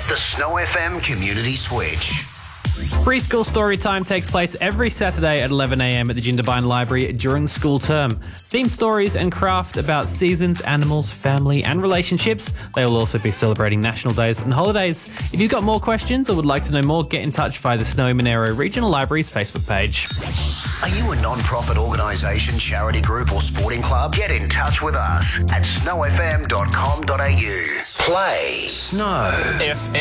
The Snow FM Community Switch. Preschool story time takes place every Saturday at 11 a.m. at the Jindabyne Library during the school term. Themed stories and craft about seasons, animals, family and relationships. They will also be celebrating national days and holidays. If you've got more questions or would like to know more, get in touch via the Snowy Monaro Regional Library's Facebook page. Are you a non-profit organisation, charity group or sporting club? Get in touch with us at snowfm.com.au. Play Snow